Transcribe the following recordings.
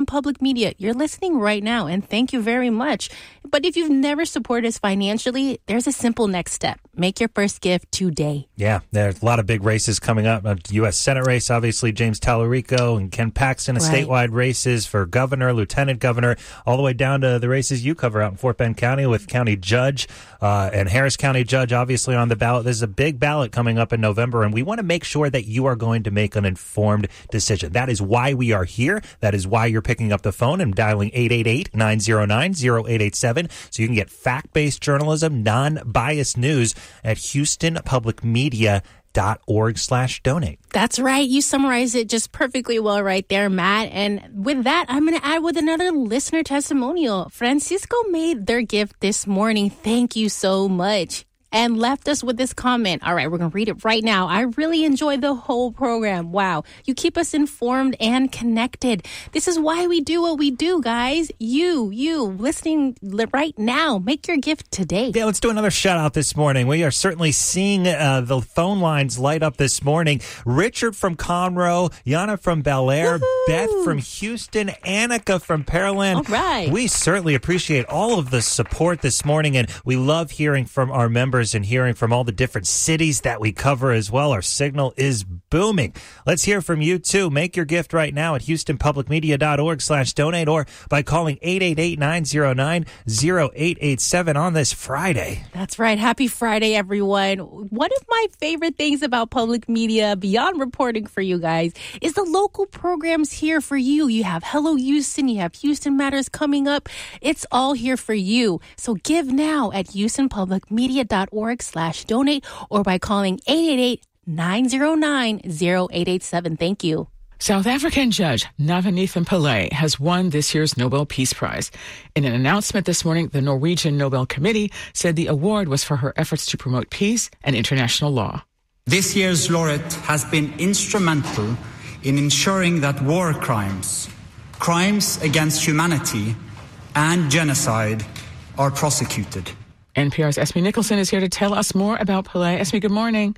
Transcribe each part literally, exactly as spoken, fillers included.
Houston Public Media. You're listening right now, and thank you very much. But if you've never supported us financially, there's a simple next step. Make your first gift today. Yeah, there's a lot of big races coming up. A U S Senate race, obviously, James Tallarico and Ken Paxton, Right. statewide races for governor, lieutenant governor, all the way down to the races you cover out in Fort Bend County with county judge uh, and Harris County judge, obviously, on the ballot. There's a big ballot coming up in November, and we want to make sure that you are going to make an informed decision. That is why we are here. That is why you're picking up the phone and dialing eight eight eight, nine zero nine, zero eight eight seven so you can get fact-based journalism, non-biased news at Houston Public Media dot org slash donate. That's right. You summarized it just perfectly well right there, Matt. And with that, I'm going to add with another listener testimonial. Francisco made their gift this morning. Thank you so much. And left us with this comment. All right, we're going to read it right now. I really enjoy the whole program. Wow. You keep us informed and connected. This is why we do what we do, guys. You, you listening right now, make your gift today. Yeah, let's do another shout out this morning. We are certainly seeing uh, the phone lines light up this morning. Richard from Conroe, Yana from Bel Air, Woo-hoo! Beth from Houston, Annika from Pearland. All right. We certainly appreciate all of the support this morning, and we love hearing from our members and hearing from all the different cities that we cover as well. Our signal is booming. Let's hear from you too. Make your gift right now at Houston Public Media dot org slash donate or by calling eight eight eight, nine zero nine, zero eight eight seven on this Friday. That's right. Happy Friday, everyone. One of my favorite things about public media, beyond reporting for you guys, is the local programs here for you. You have Hello Houston, you have Houston Matters coming up. It's all here for you. So give now at Houston Public Media dot org slash donate or by calling eight eight eight, nine zero nine, zero eight eight seven. Thank you. South African judge Navanithan Pillay has won this year's Nobel Peace Prize. In an announcement this morning, the Norwegian Nobel Committee said the award was for her efforts to promote peace and international law. This year's laureate has been instrumental in ensuring that war crimes, crimes against humanity, and genocide are prosecuted. N P R's Esme Nicholson is here to tell us more about Pillay. Esme, good morning.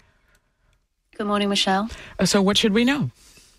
Good morning, Michelle. Uh, so what should we know?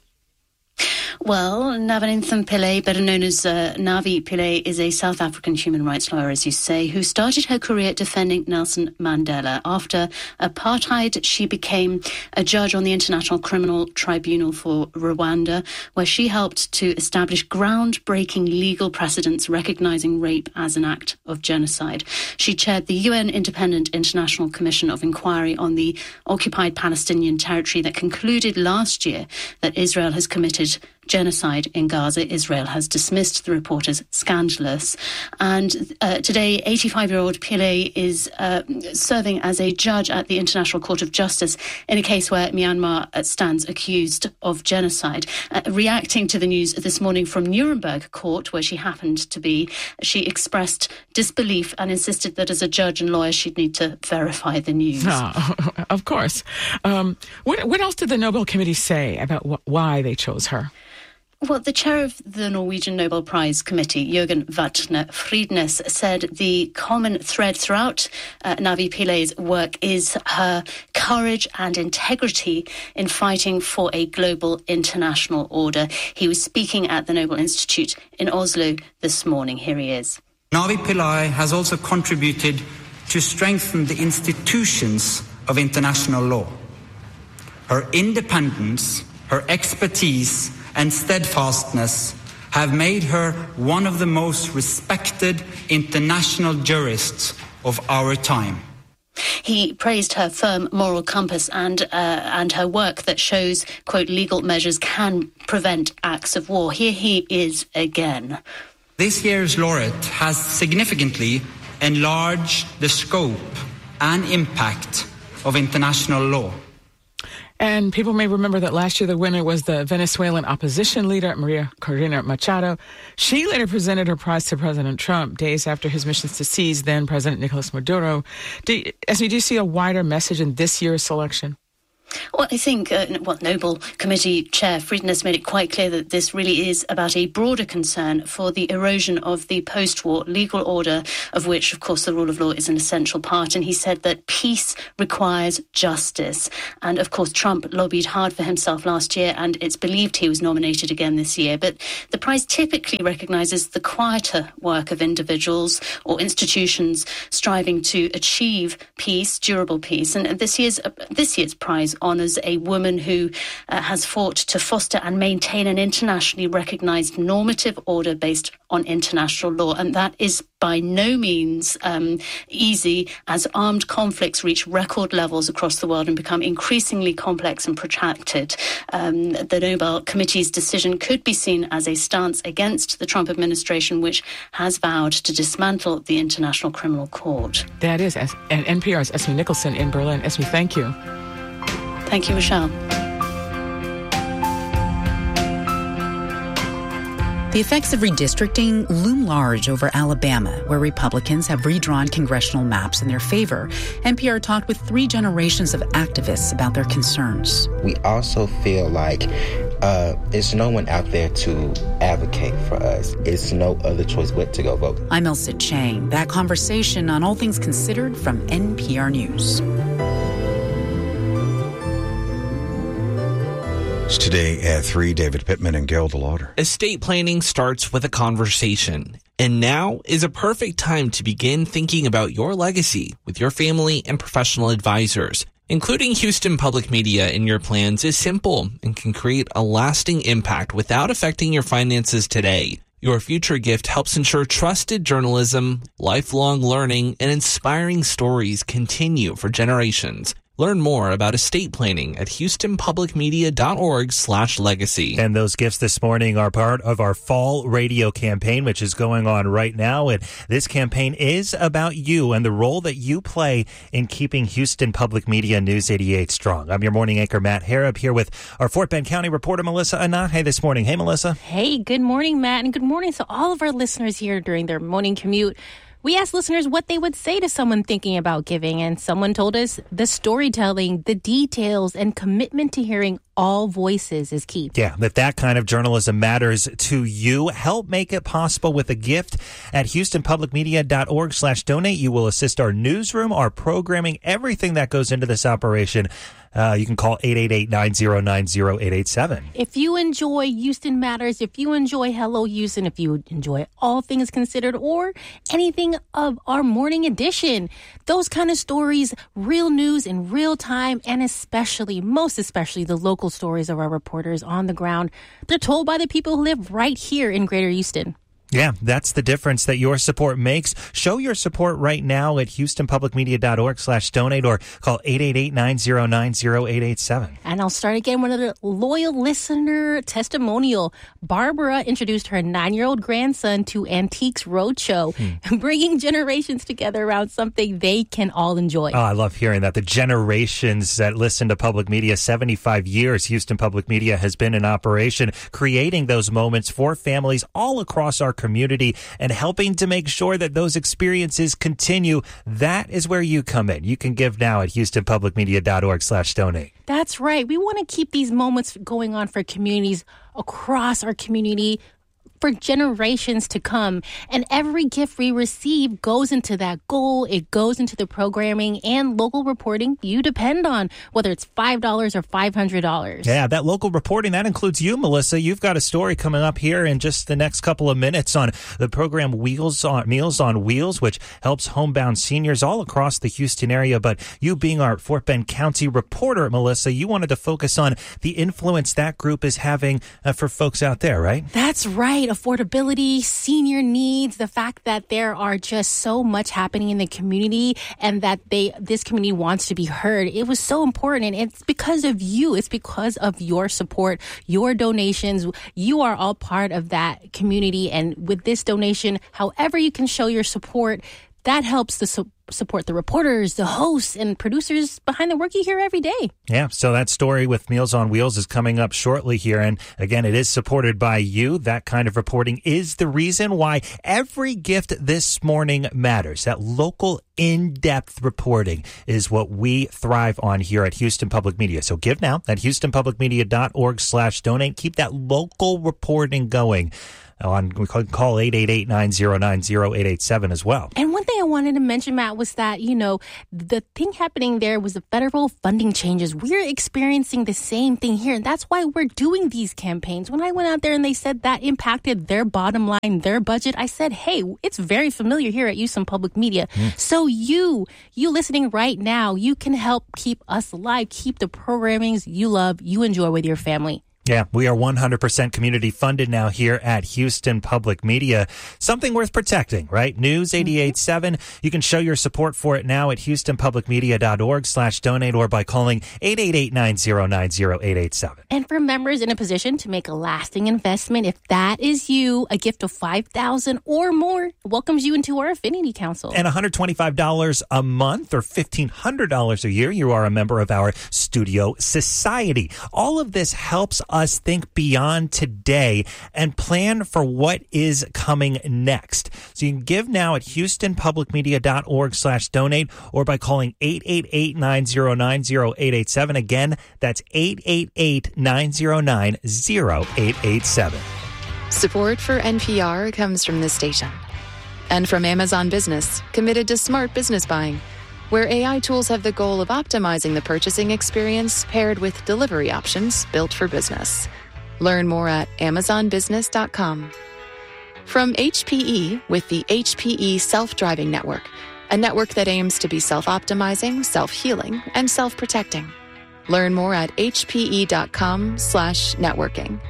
Well, Navanithan Pillay, better known as uh, Navi Pillay, is a South African human rights lawyer, as you say, who started her career defending Nelson Mandela. After apartheid, she became a judge on the International Criminal Tribunal for Rwanda, where she helped to establish groundbreaking legal precedents recognizing rape as an act of genocide. She chaired the U N Independent International Commission of Inquiry on the occupied Palestinian territory that concluded last year that Israel has committed genocide in Gaza. Israel has dismissed the report as scandalous. And uh, today, eighty-five-year-old Pillay is uh, serving as a judge at the International Court of Justice in a case where Myanmar uh, stands accused of genocide. Uh, reacting to the news this morning from Nuremberg Court, where she happened to be, she expressed disbelief and insisted that as a judge and lawyer, she'd need to verify the news. Oh, of course. Um, what, what else did the Nobel Committee say about wh- why they chose her? Well, the chair of the Norwegian Nobel Prize Committee, Jørgen Vatne Fridnes, said the common thread throughout uh, Navi Pillay's work is her courage and integrity in fighting for a global international order. He was speaking at the Nobel Institute in Oslo this morning. Here he is. Navi Pillay has also contributed to strengthen the institutions of international law. Her independence, her expertise, and steadfastness have made her one of the most respected international jurists of our time. He praised her firm moral compass and uh, and her work that shows, quote, legal measures can prevent acts of war. Here he is again. This year's laureate has significantly enlarged the scope and impact of international law. And people may remember that last year the winner was the Venezuelan opposition leader, Maria Corina Machado. She later presented her prize to President Trump days after his missions to seize then President Nicolas Maduro. Do, Esme, do you see a wider message in this year's selection? Well, I think, uh, well, Nobel Committee Chair Frieden has made it quite clear that this really is about a broader concern for the erosion of the post-war legal order, of which, of course, the rule of law is an essential part. And he said that peace requires justice. And, of course, Trump lobbied hard for himself last year, and it's believed he was nominated again this year. But the prize typically recognises the quieter work of individuals or institutions striving to achieve peace, durable peace. And this year's, uh, this year's prize honours a woman who uh, has fought to foster and maintain an internationally recognised normative order based on international law. And that is by no means um, easy, as armed conflicts reach record levels across the world and become increasingly complex and protracted. Um, the Nobel Committee's decision could be seen as a stance against the Trump administration, which has vowed to dismantle the International Criminal Court. That is, and N P R's Esme Nicholson in Berlin. Esme, thank you. Thank you, Michelle. The effects of redistricting loom large over Alabama, where Republicans have redrawn congressional maps in their favor. N P R talked with three generations of activists about their concerns. We also feel like uh, there's no one out there to advocate for us. It's no other choice but to go vote. I'm Elsa Chang. That conversation on All Things Considered from N P R News. Today at three, David Pittman and Gail DeLauder. Estate planning starts with a conversation, and now is a perfect time to begin thinking about your legacy with your family and professional advisors. Including Houston Public Media in your plans is simple and can create a lasting impact without affecting your finances today. Your future gift helps ensure trusted journalism, lifelong learning, and inspiring stories continue for generations. Learn more about estate planning at houstonpublicmedia.org slash legacy. And those gifts this morning are part of our fall radio campaign, which is going on right now. And this campaign is about you and the role that you play in keeping Houston Public Media News eighty-eight strong. I'm your morning anchor, Matt Harrop, here with our Fort Bend County reporter, Melissa Anahe, this morning. Hey, Melissa. Hey, good morning, Matt, and good morning to all of our listeners here during their morning commute. We asked listeners what they would say to someone thinking about giving, and someone told us the storytelling, the details, and commitment to hearing all voices is key. Yeah, that that kind of journalism matters to you. Help make it possible with a gift at houstonpublicmedia.org slash donate. You will assist our newsroom, our programming, everything that goes into this operation. Uh, you can call eight eight eight, nine zero nine, zero eight eight seven. If you enjoy Houston Matters, if you enjoy Hello Houston, if you enjoy All Things Considered, or anything of our morning edition, those kind of stories, real news in real time, and especially, most especially, the local stories of our reporters on the ground, they're told by the people who live right here in Greater Houston. Yeah, that's the difference that your support makes. Show your support right now at houstonpublicmedia.org slash donate or call eight eight eight, nine zero nine, zero eight eight seven. And I'll start again with a loyal listener testimonial. Barbara introduced her nine-year-old grandson to Antiques Roadshow, hmm. bringing generations together around something they can all enjoy. Oh, I love hearing that. The generations that listen to public media, seventy-five years Houston Public Media has been in operation, creating those moments for families all across our community and helping to make sure that those experiences continue. That is where you come in. You can give now at houstonpublicmedia.org slash donate. That's right. We want to keep these moments going on for communities across our community for generations to come. And every gift we receive goes into that goal. It goes into the programming and local reporting you depend on, whether it's five dollars or five hundred dollars. Yeah, that local reporting, that includes you, Melissa. You've got a story coming up here in just the next couple of minutes on the program Wheels on Meals on Wheels, which helps homebound seniors all across the Houston area. But you being our Fort Bend County reporter, Melissa, you wanted to focus on the influence that group is having uh, for folks out there, right? That's right. Affordability, senior needs, the fact that there are just so much happening in the community and that they this community wants to be heard. It was so important, and it's because of you. It's because of your support, your donations. You are all part of that community, and with this donation, however you can show your support, that helps the support the reporters, the hosts, and producers behind the work you hear every day. Yeah, so that story with Meals on Wheels is coming up shortly here. And again, it is supported by you. That kind of reporting is the reason why every gift this morning matters. That local in-depth reporting is what we thrive on here at Houston Public Media. So give now at houstonpublicmedia.org slash donate. Keep that local reporting going. On, we can call eight eight eight, nine zero nine, zero eight eight seven as well. And one thing I wanted to mention, Matt, was that, you know, the thing happening there was the federal funding changes. We're experiencing the same thing here. And that's why we're doing these campaigns. When I went out there and they said that impacted their bottom line, their budget, I said, hey, it's very familiar here at Houston Public Media. Mm. So you, you listening right now, you can help keep us alive, keep the programmings you love, you enjoy with your family. Yeah, we are one hundred percent community funded now here at Houston Public Media. Something worth protecting, right? News eighty-eight point seven. You can show your support for it now at houstonpublicmedia.org slash donate or by calling eight eight eight, nine zero nine, zero eight eight seven. And for members in a position to make a lasting investment, if that is you, a gift of five thousand dollars or more welcomes you into our Affinity Council. And one hundred twenty-five dollars a month or fifteen hundred dollars a year, you are a member of our Studio Society. All of this helps us us think beyond today and plan for what is coming next. So you can give now at houstonpublicmedia.org slash donate or by calling eight eight eight, nine zero nine, zero eight eight seven. Again, that's eight eight eight, nine zero nine, zero eight eight seven. Support for N P R comes from this station and from Amazon Business, committed to smart business buying, where A I tools have the goal of optimizing the purchasing experience paired with delivery options built for business. Learn more at amazon business dot com. From H P E with the H P E Self-Driving Network, a network that aims to be self-optimizing, self-healing, and self-protecting. Learn more at hpe.com slash networking.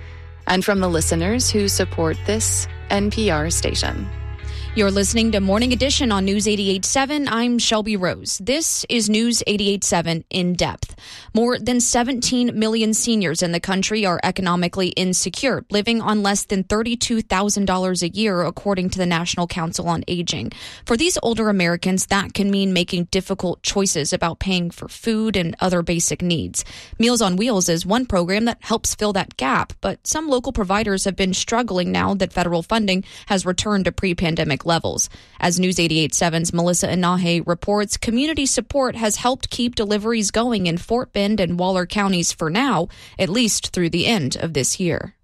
And from the listeners who support this N P R station. You're listening to Morning Edition on News eighty-eight point seven. I'm Shelby Rose. This is News eighty-eight point seven in depth. More than seventeen million seniors in the country are economically insecure, living on less than thirty-two thousand dollars a year, according to the National Council on Aging. For these older Americans, that can mean making difficult choices about paying for food and other basic needs. Meals on Wheels is one program that helps fill that gap, but some local providers have been struggling now that federal funding has returned to pre-pandemic levels. As News eighty-eight point seven's Melissa Inahe reports, community support has helped keep deliveries going in Fort Bend and Waller counties for now, at least through the end of this year.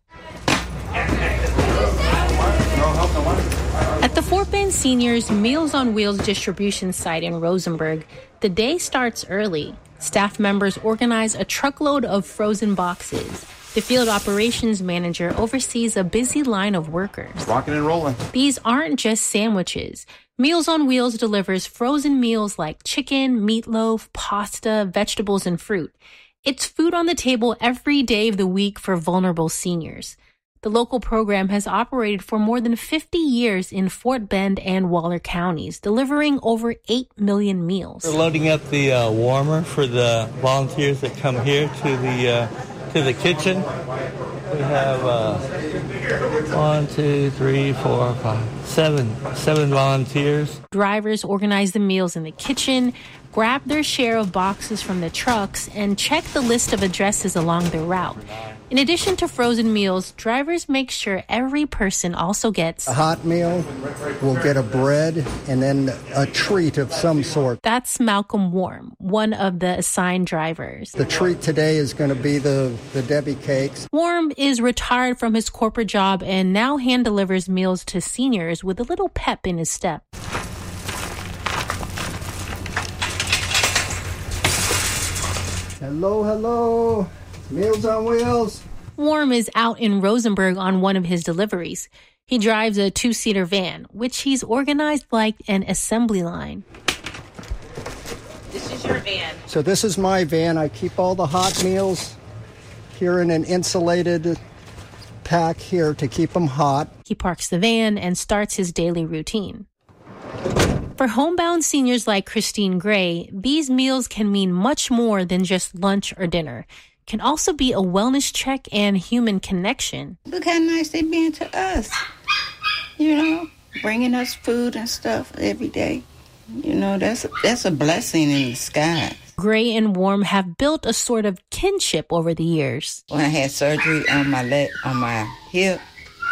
At the Fort Bend Seniors Meals on Wheels distribution site in Rosenberg, the day starts early. Staff members organize a truckload of frozen boxes. The field operations manager oversees a busy line of workers. Rocking and rolling. These aren't just sandwiches. Meals on Wheels delivers frozen meals like chicken, meatloaf, pasta, vegetables, and fruit. It's food on the table every day of the week for vulnerable seniors. The local program has operated for more than fifty years in Fort Bend and Waller counties, delivering over eight million meals. We're loading up the uh, warmer for the volunteers that come here to the uh, to the kitchen. We have uh, one, two, three, four, five, seven, seven volunteers. Drivers organize the meals in the kitchen, grab their share of boxes from the trucks, and check the list of addresses along the route. In addition to frozen meals, drivers make sure every person also gets a hot meal, we'll get a bread, and then a treat of some sort. That's Malcolm Warm, one of the assigned drivers. The treat today is going to be the, the Debbie cakes. Warm is retired from his corporate job and now hand delivers meals to seniors with a little pep in his step. Hello, hello. Meals on Wheels. Warm is out in Rosenberg on one of his deliveries. He drives a two-seater van, which he's organized like an assembly line. This is your van. So this is my van. I keep all the hot meals here in an insulated pack here to keep them hot. He parks the van and starts his daily routine. For homebound seniors like Christine Gray, these meals can mean much more than just lunch or dinner. Can also be a wellness check and human connection. Look how nice they've been to us. You know, bringing us food and stuff every day. You know, that's that's a blessing in disguise. Gray and Warm have built a sort of kinship over the years. When I had surgery on my leg, on my hip,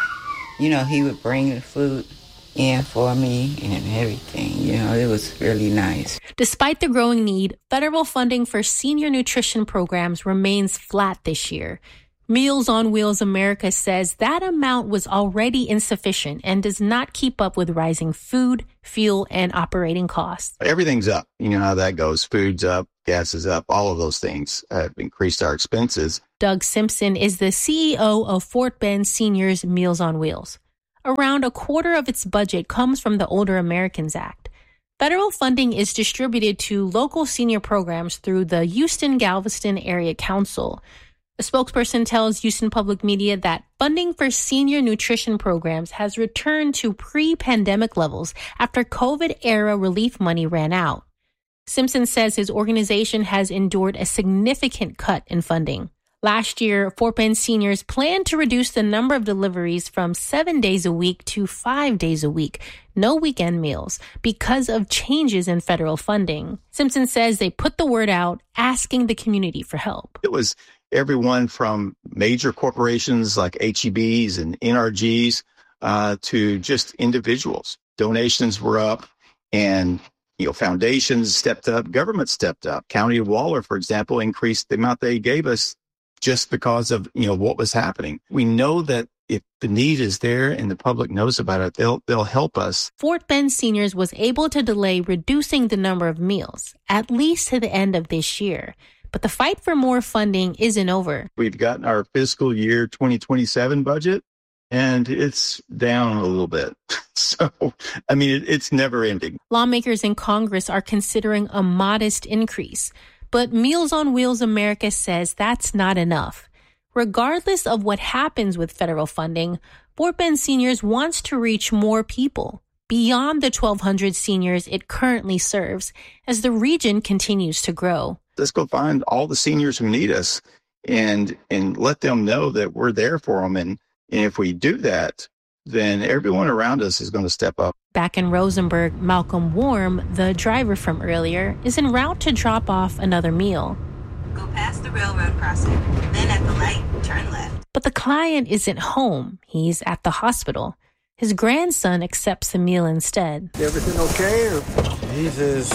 you know, he would bring the food in for me and everything. You know, it was really nice. Despite the growing need, federal funding for senior nutrition programs remains flat this year. Meals on Wheels America says that amount was already insufficient and does not keep up with rising food, fuel, and operating costs. Everything's up. You know how that goes. Food's up, gas is up. All of those things have increased our expenses. Doug Simpson is the C E O of Fort Bend Seniors Meals on Wheels. Around a quarter of its budget comes from the Older Americans Act. Federal funding is distributed to local senior programs through the Houston-Galveston Area Council. A spokesperson tells Houston Public Media that funding for senior nutrition programs has returned to pre-pandemic levels after COVID-era relief money ran out. Simpson says his organization has endured a significant cut in funding. Last year, Fort Bend seniors planned to reduce the number of deliveries from seven days a week to five days a week, no weekend meals, because of changes in federal funding. Simpson says they put the word out, asking the community for help. It was everyone from major corporations like H E Bs and N R Gs uh, to just individuals. Donations were up, and you know, foundations stepped up, government stepped up. County of Waller, for example, increased the amount they gave us just because of, you know, what was happening. We know that if the need is there and the public knows about it, they'll they'll help us. Fort Bend Seniors was able to delay reducing the number of meals, at least to the end of this year. But the fight for more funding isn't over. We've gotten our fiscal year twenty twenty-seven budget, and it's down a little bit. So, I mean, it, it's never ending. Lawmakers in Congress are considering a modest increase. But Meals on Wheels America says that's not enough. Regardless of what happens with federal funding, Fort Bend Seniors wants to reach more people beyond the twelve hundred seniors it currently serves as the region continues to grow. Let's go find all the seniors who need us and and let them know that we're there for them. And, and if we do that, then everyone around us is going to step up. Back in Rosenberg, Malcolm Warm, the driver from earlier, is en route to drop off another meal. Go past the railroad crossing, then at the light, turn left. But the client isn't home. He's at the hospital. His grandson accepts the meal instead. Everything okay? Or? Jesus.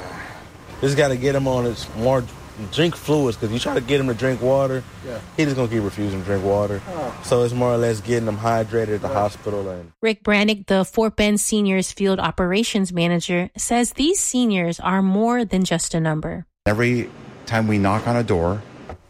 Just got to get him on his more drink fluids, because you try to get him to drink water, yeah. He just going to keep refusing to drink water. Oh. So it's more or less getting him hydrated at the right. hospital. And Rick Brannick, the Fort Bend Seniors Field Operations Manager, says these seniors are more than just a number. Every time we knock on a door,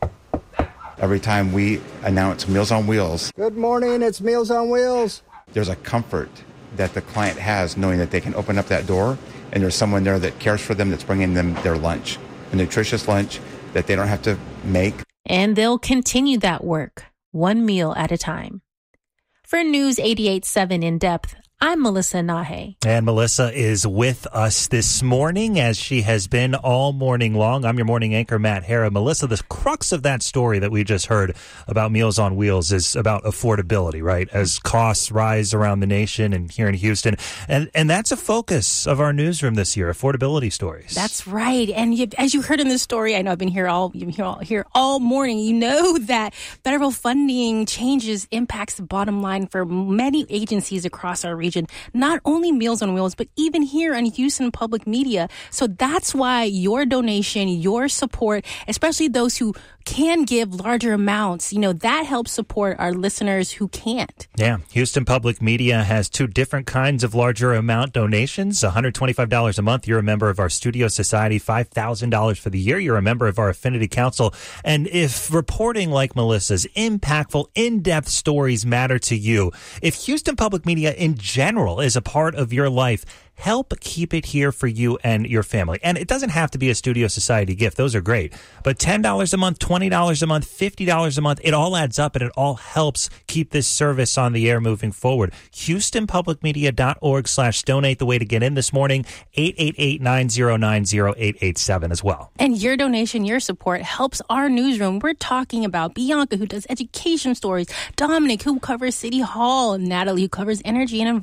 every time we announce Meals on Wheels. Good morning, it's Meals on Wheels. There's a comfort that the client has knowing that they can open up that door and there's someone there that cares for them, that's bringing them their lunch, a nutritious lunch that they don't have to make. And they'll continue that work, one meal at a time. For News eighty-eight point seven In Depth, I'm Melissa Nahe. And Melissa is with us this morning, as she has been all morning long. I'm your morning anchor, Matt Hara. Melissa, the crux of that story that we just heard about Meals on Wheels is about affordability, right? As costs rise around the nation and here in Houston. And and that's a focus of our newsroom this year, affordability stories. That's right. And you, as you heard in the story, I know I've been here all, you've been here all, here all morning. You know that federal funding changes impacts the bottom line for many agencies across our region. Not only Meals on Wheels, but even here on Houston Public Media. So that's why your donation, your support, especially those who can give larger amounts, you know, that helps support our listeners who can't. Yeah. Houston Public Media has two different kinds of larger amount donations. one hundred twenty-five dollars a month. You're a member of our Studio Society. five thousand dollars for the year. You're a member of our Affinity Council. And if reporting like Melissa's, impactful, in-depth stories matter to you, if Houston Public Media in general is a part of your life, help keep it here for you and your family. And it doesn't have to be a Studio Society gift. Those are great. But ten dollars a month, twenty dollars a month, fifty dollars a month, it all adds up and it all helps keep this service on the air moving forward. HoustonPublicMedia.org slash donate. The way to get in this morning, eight eight eight, nine zero nine, zero eight eight seven as well. And your donation, your support helps our newsroom. We're talking about Bianca, who does education stories, Dominic, who covers City Hall, Natalie, who covers energy and environment,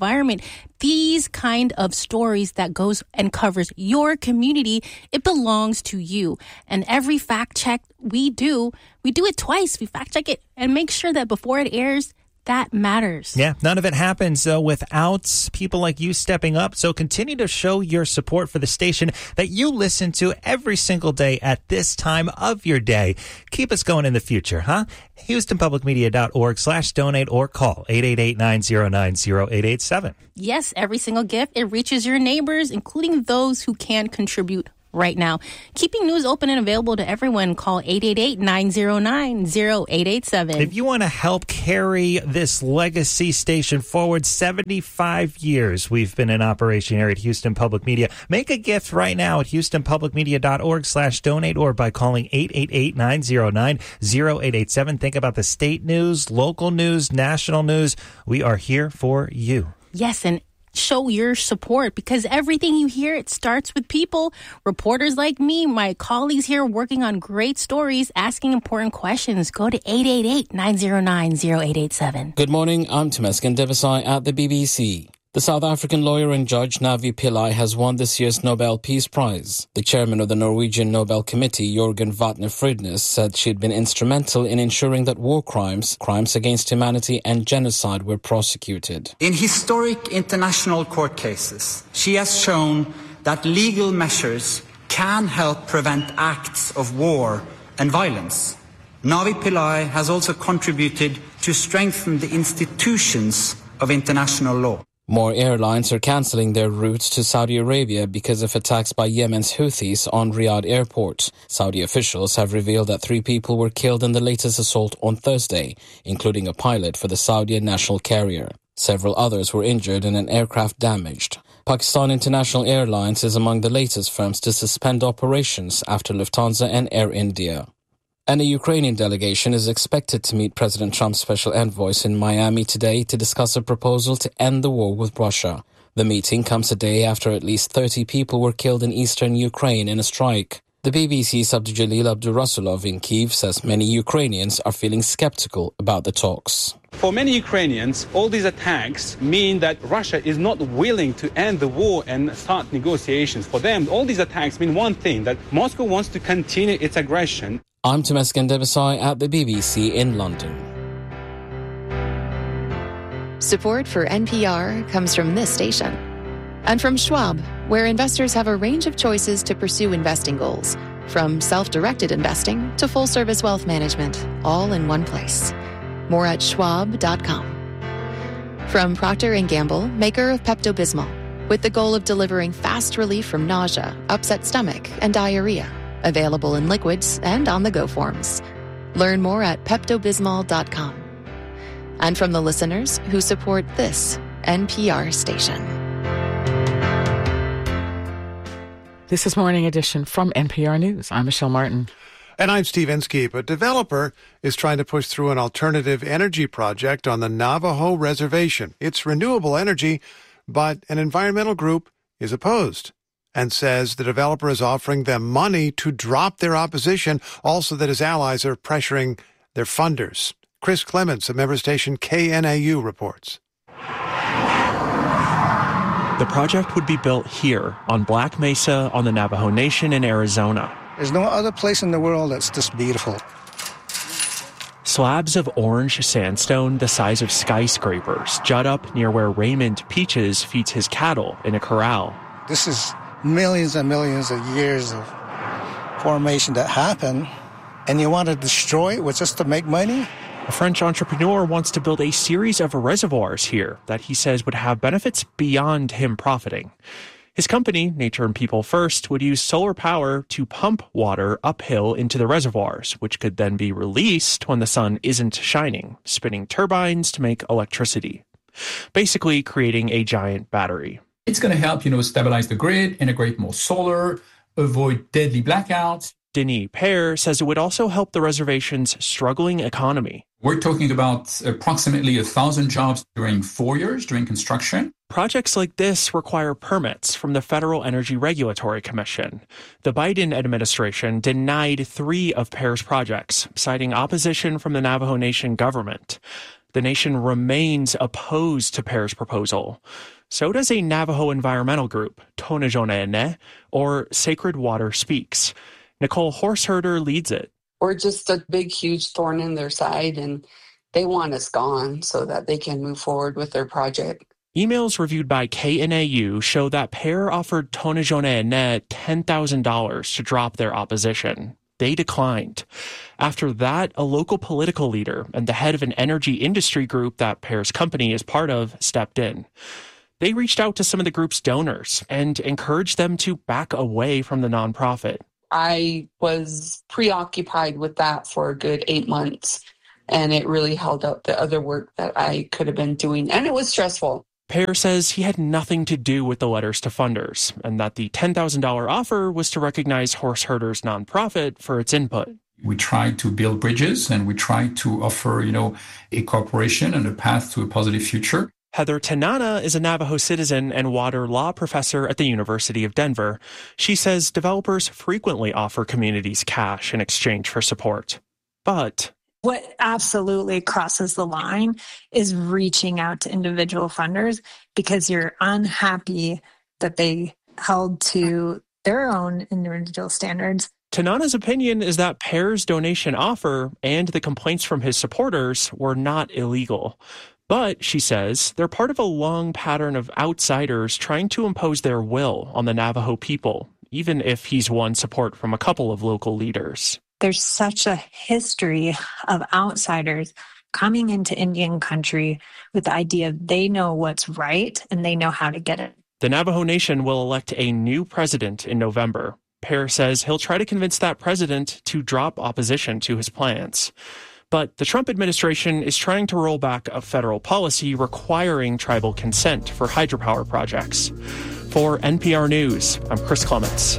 environment. These kind of stories that goes and covers your community, it belongs to you. And every fact check we do, we do it twice. We fact check it and make sure that before it airs, that matters. Yeah, none of it happens uh, without people like you stepping up. So continue to show your support for the station that you listen to every single day at this time of your day. Keep us going in the future, huh? HoustonPublicMedia.org slash donate or call eight eight eight, nine zero nine, zero eight eight seven. Yes, every single gift, it reaches your neighbors, including those who can contribute right now. Keeping news open and available to everyone, call eight eight eight, nine zero nine, zero eight eight seven. If you want to help carry this legacy station forward, seventy-five years we've been in operation here at Houston Public Media. Make a gift right now at HoustonPublicMedia.org slash donate or by calling eight eight eight, nine zero nine, zero eight eight seven. Think about the state news, local news, national news. We are here for you. Yes, and show your support because everything you hear, it starts with people, reporters like me, my colleagues here working on great stories, asking important questions. Go to eight eight eight, nine zero nine, zero eight eight seven. Good morning, I'm Temesgen Devasai at the B B C. The South African lawyer and judge Navi Pillay has won this year's Nobel Peace Prize. The chairman of the Norwegian Nobel Committee, Jorgen Vatne Frydnes, said she'd been instrumental in ensuring that war crimes, crimes against humanity and genocide were prosecuted. In historic international court cases, she has shown that legal measures can help prevent acts of war and violence. Navi Pillay has also contributed to strengthen the institutions of international law. More airlines are cancelling their routes to Saudi Arabia because of attacks by Yemen's Houthis on Riyadh airport. Saudi officials have revealed that three people were killed in the latest assault on Thursday, including a pilot for the Saudi national carrier. Several others were injured and an aircraft damaged. Pakistan International Airlines is among the latest firms to suspend operations after Lufthansa and Air India. And a Ukrainian delegation is expected to meet President Trump's special envoys in Miami today to discuss a proposal to end the war with Russia. The meeting comes a day after at least thirty people were killed in eastern Ukraine in a strike. The B B C's Abdujalil Abdurasulov in Kyiv says many Ukrainians are feeling skeptical about the talks. For many Ukrainians, all these attacks mean that Russia is not willing to end the war and start negotiations. For them, all these attacks mean one thing, that Moscow wants to continue its aggression. I'm Temesgen Devasai at the B B C in London. Support for N P R comes from this station and from Schwab, where investors have a range of choices to pursue investing goals, from self-directed investing to full-service wealth management, all in one place. More at schwab dot com. From Procter and Gamble, maker of Pepto-Bismol, with the goal of delivering fast relief from nausea, upset stomach, and diarrhea. Available in liquids and on-the-go forms. Learn more at Pepto Bismol dot com. And from the listeners who support this N P R station. This is Morning Edition from N P R News. I'm Michelle Martin. And I'm Steve Inskeep. A developer is trying to push through an alternative energy project on the Navajo Reservation. It's renewable energy, but an environmental group is opposed and says the developer is offering them money to drop their opposition, also that his allies are pressuring their funders. Chris Clements of member station K N A U reports. The project would be built here on Black Mesa on the Navajo Nation in Arizona. There's no other place in the world that's this beautiful. Slabs of orange sandstone the size of skyscrapers jut up near where Raymond Peaches feeds his cattle in a corral. This is millions and millions of years of formation that happen, and you want to destroy it with just to make money? A French entrepreneur wants to build a series of reservoirs here that he says would have benefits beyond him profiting. His company, Nature and People First, would use solar power to pump water uphill into the reservoirs, which could then be released when the sun isn't shining, spinning turbines to make electricity, basically creating a giant battery. It's going to help, you know, stabilize the grid, integrate more solar, avoid deadly blackouts. Denis Pear says it would also help the reservation's struggling economy. We're talking about approximately a thousand jobs during four years during construction. Projects like this require permits from the Federal Energy Regulatory Commission. The Biden administration denied three of Pear's projects, citing opposition from the Navajo Nation government. The nation remains opposed to Pear's proposal. So does a Navajo environmental group, Tonajonene, or Sacred Water Speaks. Nicole Horseherder leads it. We're just a big, huge thorn in their side, and they want us gone so that they can move forward with their project. Emails reviewed by K N A U show that Pear offered Tonajonene ten thousand dollars to drop their opposition. They declined. After that, a local political leader and the head of an energy industry group that Pear's company is part of stepped in. They reached out to some of the group's donors and encouraged them to back away from the nonprofit. I was preoccupied with that for a good eight months, and it really held up the other work that I could have been doing, and it was stressful. Pear says he had nothing to do with the letters to funders, and that the ten thousand dollars offer was to recognize Horseherder's nonprofit for its input. We try to build bridges, and we try to offer, you know, a cooperation and a path to a positive future. Heather Tanana is a Navajo citizen and water law professor at the University of Denver. She says developers frequently offer communities cash in exchange for support. But what absolutely crosses the line is reaching out to individual funders because you're unhappy that they held to their own individual standards. Tanana's opinion is that Pear's donation offer and the complaints from his supporters were not illegal. But, she says, they're part of a long pattern of outsiders trying to impose their will on the Navajo people, even if he's won support from a couple of local leaders. There's such a history of outsiders coming into Indian country with the idea they know what's right and they know how to get it. The Navajo Nation will elect a new president in November. Pear says he'll try to convince that president to drop opposition to his plans. But the Trump administration is trying to roll back a federal policy requiring tribal consent for hydropower projects. For N P R News, I'm Chris Clements.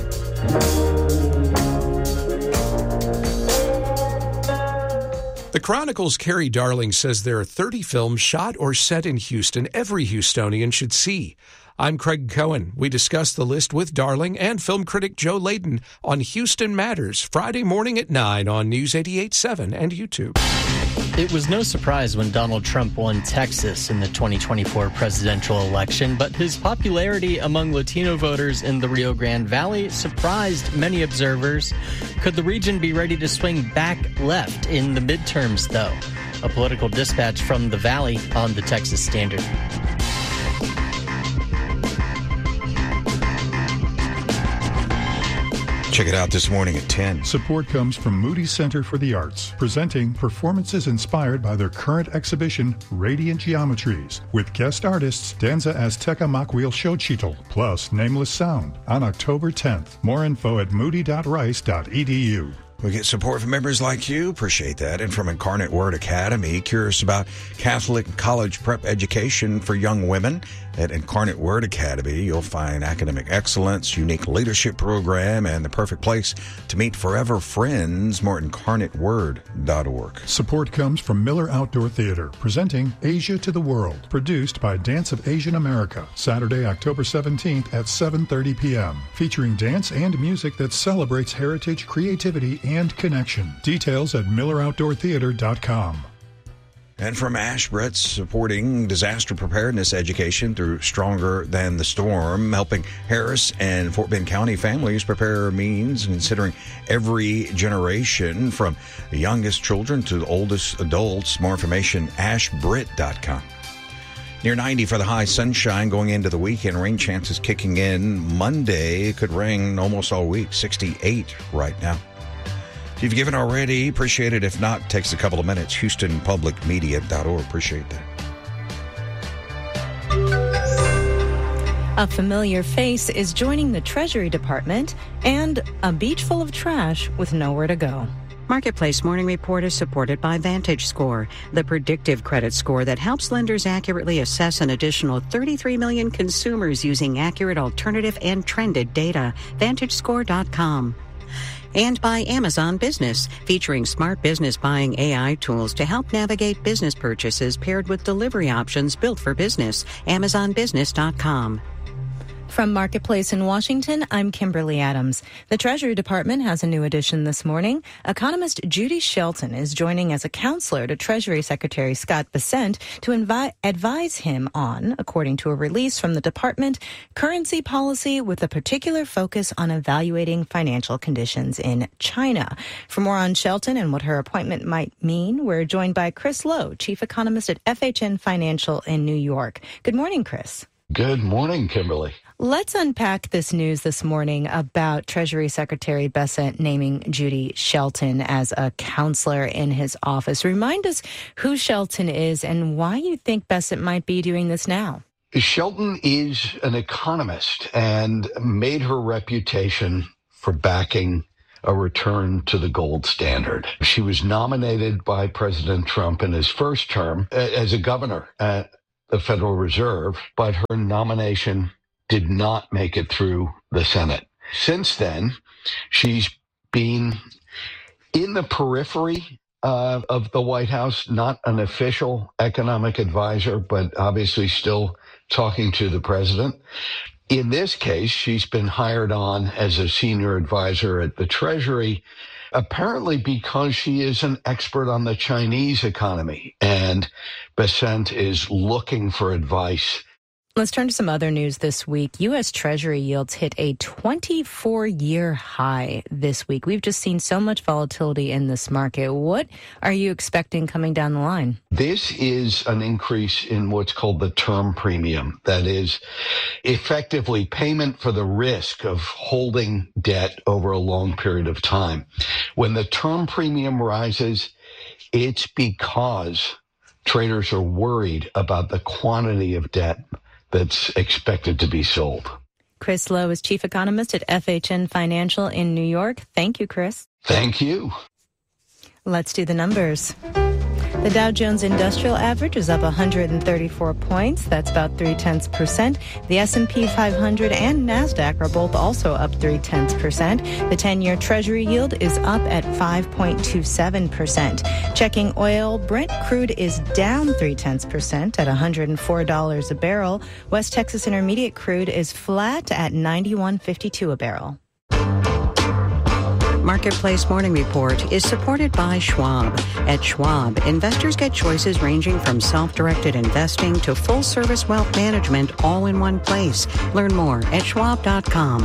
The Chronicle's Carrie Darling says there are thirty films shot or set in Houston every Houstonian should see. I'm Craig Cohen. We discuss the list with Darling and film critic Joe Layden on Houston Matters, Friday morning at nine on News eighty-eight point seven and YouTube. It was no surprise when Donald Trump won Texas in the twenty twenty-four presidential election, but his popularity among Latino voters in the Rio Grande Valley surprised many observers. Could the region be ready to swing back left in the midterms, though? A political dispatch from the Valley on the Texas Standard. Check it out this morning at ten. Support comes from Moody Center for the Arts, presenting performances inspired by their current exhibition, Radiant Geometries, with guest artists Danza Azteca Makwil Xochitl, plus Nameless Sound, on October tenth. More info at moody dot rice dot e d u. We get support from members like you. Appreciate that. And from Incarnate Word Academy, curious about Catholic college prep education for young women. At Incarnate Word Academy, you'll find academic excellence, unique leadership program, and the perfect place to meet forever friends. More at incarnate word dot org. Support comes from Miller Outdoor Theater, presenting Asia to the World, produced by Dance of Asian America, Saturday, October seventeenth at seven thirty p.m., featuring dance and music that celebrates heritage, creativity, and connection. Details at miller outdoor theater dot com. And from Ashbret, supporting disaster preparedness education through Stronger Than the Storm, helping Harris and Fort Bend County families prepare means considering every generation from the youngest children to the oldest adults. More information, ashbrit dot com. Near ninety for the high, sunshine going into the weekend. Rain chances kicking in Monday. It could rain almost all week. sixty-eight right now. If you've given already, appreciate it. If not, it takes a couple of minutes. houston public media dot org. Appreciate that. A familiar face is joining the Treasury Department and a beach full of trash with nowhere to go. Marketplace Morning Report is supported by VantageScore, the predictive credit score that helps lenders accurately assess an additional thirty-three million consumers using accurate alternative and trended data. vantage score dot com. And by Amazon Business, featuring smart business buying A I tools to help navigate business purchases paired with delivery options built for business. amazon business dot com. From Marketplace in Washington, I'm Kimberly Adams. The Treasury Department has a new addition this morning. Economist Judy Shelton is joining as a counselor to Treasury Secretary Scott Bessent to invi- advise him on, according to a release from the department, currency policy with a particular focus on evaluating financial conditions in China. For more on Shelton and what her appointment might mean, we're joined by Chris Lowe, chief economist at F H N Financial in New York. Good morning, Chris. Good morning, Kimberly. Let's unpack this news this morning about Treasury Secretary Bessent naming Judy Shelton as a counselor in his office. Remind us who Shelton is and why you think Bessent might be doing this now. Shelton is an economist and made her reputation for backing a return to the gold standard. She was nominated by President Trump in his first term as a governor at the Federal Reserve, but her nomination did not make it through the Senate. Since then, she's been in the periphery uh, of the White House, not an official economic advisor, but obviously still talking to the president. In this case, she's been hired on as a senior advisor at the Treasury, apparently because she is an expert on the Chinese economy, and Bessent is looking for advice. Let's turn to some other news this week. U S. Treasury yields hit a twenty-four-year high this week. We've just seen so much volatility in this market. What are you expecting coming down the line? This is an increase in what's called the term premium. That is effectively payment for the risk of holding debt over a long period of time. When the term premium rises, it's because traders are worried about the quantity of debt that's expected to be sold. Chris Lowe is chief economist at F H N Financial in New York. Thank you, Chris. Thank you. Let's do the numbers. The Dow Jones Industrial Average is up one hundred thirty-four points. That's about three-tenths percent. The S and P five hundred and NASDAQ are both also up three-tenths percent. The ten-year Treasury yield is up at five point two seven percent. Checking oil, Brent crude is down three-tenths percent at one hundred four dollars a barrel. West Texas Intermediate crude is flat at ninety-one fifty-two a barrel. Marketplace Morning Report is supported by Schwab. At Schwab, investors get choices ranging from self-directed investing to full-service wealth management all in one place. Learn more at schwab dot com.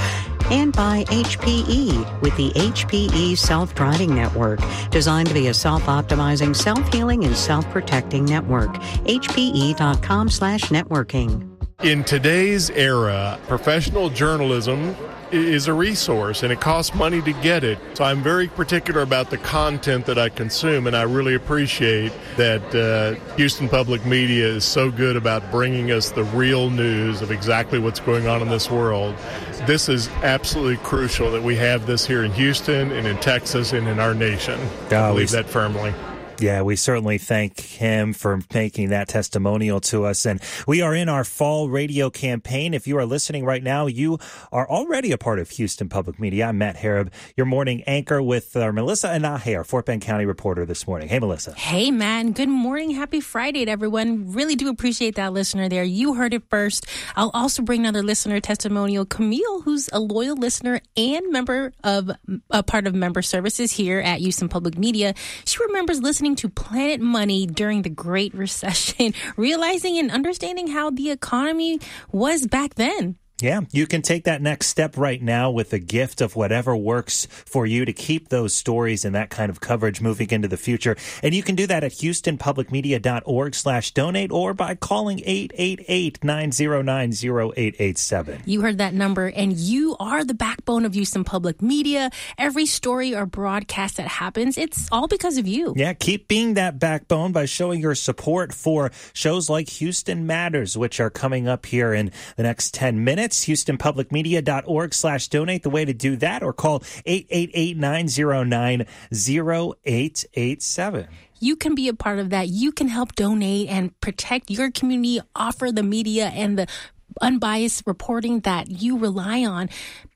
And by H P E with the H P E Self-Driving Network, designed to be a self-optimizing, self-healing, and self-protecting network. H P E dot com slash networking. In today's era, professional journalism is a resource and it costs money to get it. So I'm very particular about the content that I consume, and I really appreciate that uh, Houston Public Media is so good about bringing us the real news of exactly what's going on in this world. This is absolutely crucial that we have this here in Houston and in Texas and in our nation. I believe that firmly. Yeah, we certainly thank him for making that testimonial to us. And we are in our fall radio campaign. If you are listening right now, you are already a part of Houston Public Media. I'm Matt Harab, your morning anchor with uh, Melissa Anahe, our Fort Bend County reporter this morning. Hey, Melissa. Hey, Matt. Good morning. Happy Friday to everyone. Really do appreciate that listener there. You heard it first. I'll also bring another listener testimonial. Camille, who's a loyal listener and member of a part of member services here at Houston Public Media. She remembers listening to Planet Money during the Great Recession, realizing and understanding how the economy was back then. Yeah, you can take that next step right now with a gift of whatever works for you to keep those stories and that kind of coverage moving into the future. And you can do that at houston public media dot org slash donate or by calling eight eight eight, nine zero nine, zero eight eight seven. You heard that number, and you are the backbone of Houston Public Media. Every story or broadcast that happens, it's all because of you. Yeah, keep being that backbone by showing your support for shows like Houston Matters, which are coming up here in the next ten minutes. houston public media dot org slash donate, the way to do that, or call eight eight eight, nine zero nine, zero eight eight seven. You can be a part of that. You can help donate and protect your community, offer the media and the unbiased reporting that you rely on.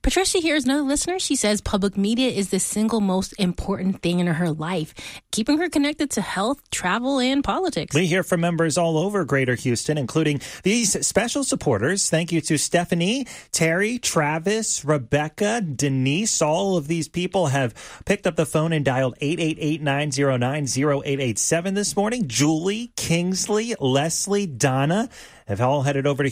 Patricia here is another listener. She says public media is the single most important thing in her life, keeping her connected to health, travel, and politics. We hear from members all over Greater Houston, including these special supporters. Thank you to Stephanie, Terry, Travis, Rebecca, Denise. All of these people have picked up the phone and dialed eight eight eight, nine zero nine, zero eight eight seven this morning. Julie, Kingsley, Leslie, Donna have all headed over to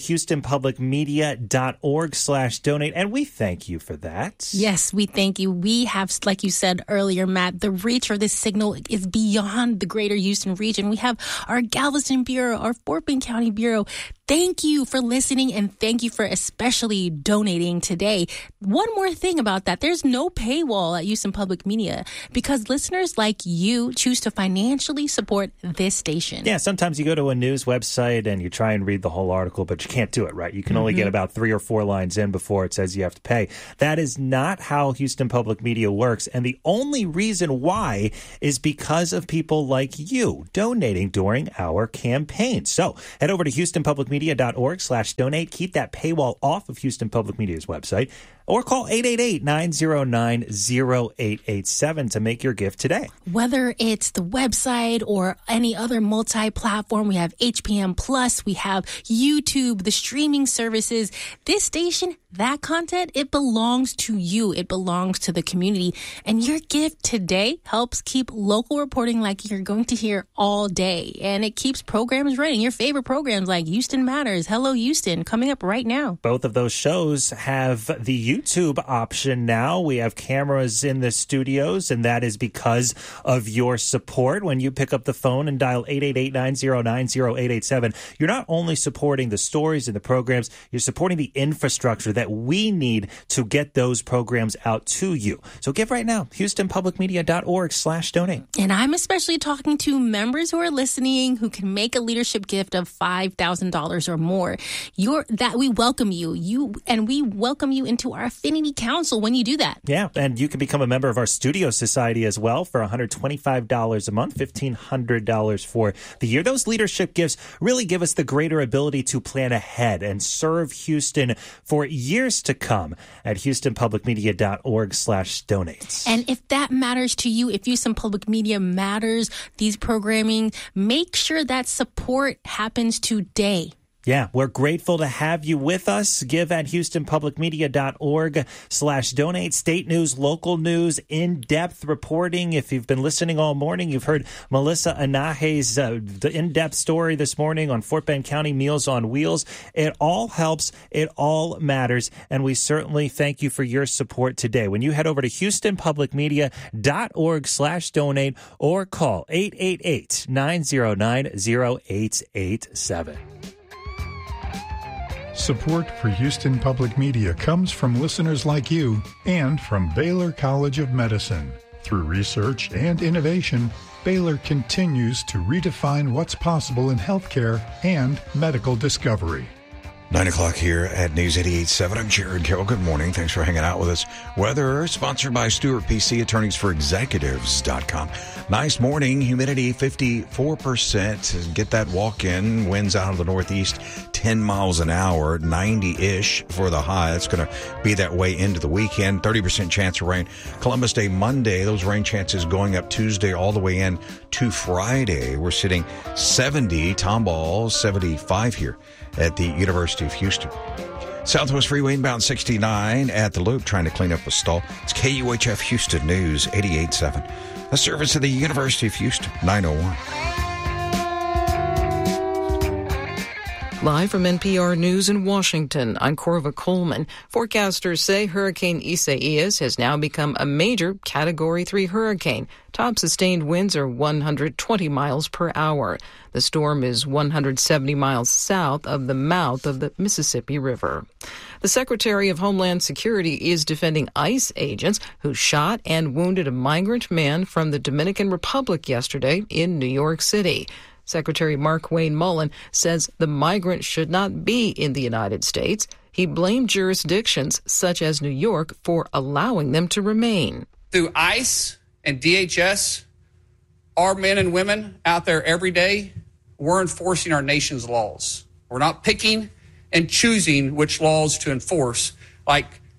houstonpublicmedia.org slash donate, and we thank you for that. Yes, we thank you. We have, like you said earlier, Matt, the reach for this signal is beyond the Greater Houston region. We have our Galveston Bureau, our Fort Bend County Bureau. Thank you for listening, and thank you for especially donating today. One more thing about that. There's no paywall at Houston Public Media because listeners like you choose to financially support this station. Yeah, sometimes you go to a news website and you try and read the whole article, but you can't do it, right? You can only mm-hmm. get about three or four lines in before it says you have to pay. That is not how Houston Public Media works, and the only reason why is because of people like you donating during our campaign. So head over to Houston Public Media. Media.org slash donate. Keep that paywall off of Houston Public Media's website, or call eight eight eight, nine zero nine, zero eight eight seven to make your gift today. Whether it's the website or any other multi-platform, we have H P M Plus, we have YouTube, the streaming services. This station, that content, it belongs to you. It belongs to the community. And your gift today helps keep local reporting like you're going to hear all day. And it keeps programs running. Your favorite programs like Houston Matters, Hello Houston, coming up right now. Both of those shows have the YouTube option now. We have cameras in the studios, and that is because of your support. When you pick up the phone and dial eight eight eight, nine zero nine, zero eight eight seven, you're not only supporting the stories and the programs, you're supporting the infrastructure that we need to get those programs out to you. So give right now, houstonpublicmedia.org slash donate. And I'm especially talking to members who are listening who can make a leadership gift of five thousand dollars or more. You're, that we welcome you. You and we welcome you into our Affinity Council when you do that. Yeah, and you can become a member of our Studio Society as well for one hundred twenty-five dollars a month, fifteen hundred dollars for the year. Those leadership gifts really give us the greater ability to plan ahead and serve Houston for years to come at houstonpublicmedia.org slash donates. And if that matters to you, if Houston Public Media matters, these programming, make sure that support happens today. Yeah, we're grateful to have you with us. Give at houstonpublicmedia.org slash donate. State news, local news, in-depth reporting. If you've been listening all morning, you've heard Melissa Anahe's uh, in-depth story this morning on Fort Bend County Meals on Wheels. It all helps. It all matters. And we certainly thank you for your support today. When you head over to houstonpublicmedia.org slash donate or call eight eight eight, nine zero nine, zero eight eight seven. Support for Houston Public Media comes from listeners like you and from Baylor College of Medicine. Through research and innovation, Baylor continues to redefine what's possible in healthcare and medical discovery. Nine o'clock here at News eighty-eight point seven. I'm Jared Carroll. Good morning. Thanks for hanging out with us. Weather sponsored by Stewart P C, attorneys for executives dot com. Nice morning. Humidity fifty-four percent. Get that walk in. Winds out of the northeast, ten miles an hour, ninety-ish for the high. It's going to be that way into the weekend. thirty percent chance of rain. Columbus Day Monday. Those rain chances going up Tuesday all the way in to Friday. We're sitting seventy. Tomball, seventy-five here at the University of Houston. Southwest Freeway inbound sixty-nine at the Loop, trying to clean up a stall. It's K U H F Houston News eighty-eight point seven. A service of the University of Houston, nine oh one. Live from N P R News in Washington, I'm Corva Coleman. Forecasters say Hurricane Isaias has now become a major Category three hurricane. Top sustained winds are one hundred twenty miles per hour. The storm is one hundred seventy miles south of the mouth of the Mississippi River. The Secretary of Homeland Security is defending ICE agents who shot and wounded a migrant man from the Dominican Republic yesterday in New York City. Secretary Mark Wayne Mullen says the migrant should not be in the United States. He blamed jurisdictions such as New York for allowing them to remain. Through ICE and D H S, our men and women out there every day, we're enforcing our nation's laws. We're not picking and choosing which laws to enforce, like